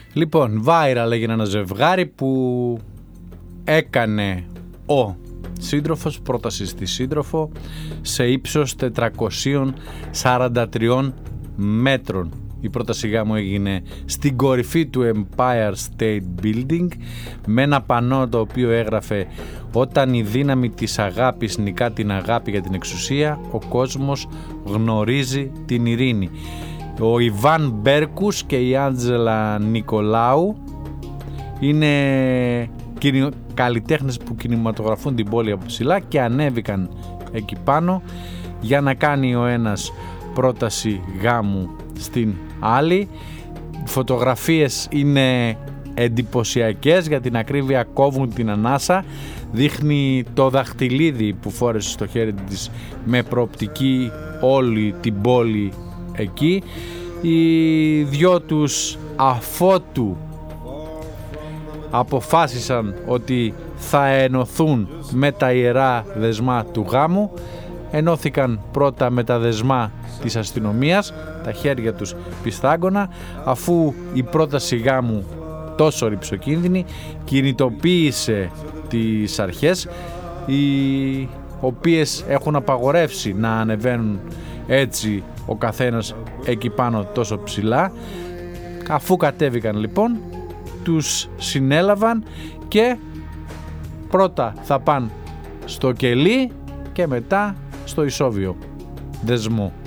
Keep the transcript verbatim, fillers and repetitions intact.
Λοιπόν, viral έγινε ένα ζευγάρι που έκανε ο σύντροφος πρόταση στη σύντροφο σε ύψος τετρακόσια σαράντα τρία μέτρων. Η πρόταση γάμου έγινε στην κορυφή του Empire State Building με ένα πανό το οποίο έγραφε «Όταν η δύναμη της αγάπης νικά την αγάπη για την εξουσία, ο κόσμος γνωρίζει την ειρήνη». Ο Ιβάν Μπέρκους και η Άντζελα Νικολάου είναι καλλιτέχνες που κινηματογραφούν την πόλη από ψηλά και ανέβηκαν εκεί πάνω για να κάνει ο ένας πρόταση γάμου στην άλλη. Φωτογραφίες είναι εντυπωσιακές, για την ακρίβεια κόβουν την ανάσα. Δείχνει το δαχτυλίδι που φόρεσε στο χέρι της με προοπτική όλη την πόλη εκεί. Οι δυο τους αφότου αποφάσισαν ότι θα ενωθούν με τα ιερά δεσμά του γάμου, ενώθηκαν πρώτα με τα δεσμά της αστυνομίας, τα χέρια τους πιστάγκωνα, αφού η πρόταση γάμου τόσο ρυψοκίνδυνη κινητοποίησε τις αρχές, οι οποίες έχουν απαγορεύσει να ανεβαίνουν έτσι ο καθένας εκεί πάνω τόσο ψηλά. Αφού κατέβηκαν λοιπόν, τους συνέλαβαν και πρώτα θα πάνε στο κελί και μετά στο ισόβιο δεσμό.